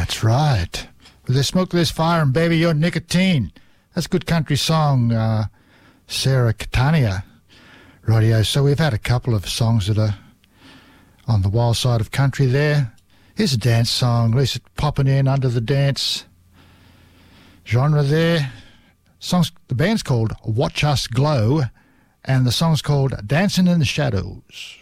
That's right. With there's smoke, there's fire, and baby, you're nicotine. That's a good country song, Sarah Catania. Rightio, so we've had a couple of songs that are on the wild side of country there. Here's a dance song, at least it's popping in under the dance genre there. The band's called Watch Us Glow, and the song's called Dancing in the Shadows.